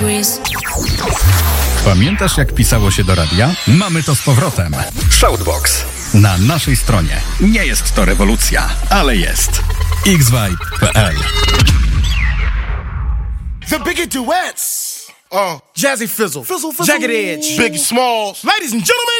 degrees. Pamiętasz, jak pisało się do radia? Mamy to z powrotem. Shoutbox. Na naszej stronie. Nie jest to rewolucja, ale jest. xvibe.pl. The Biggie Duets. Jazzy Fizzle. Jagged Edge. Biggie Smalls. Ladies and gentlemen.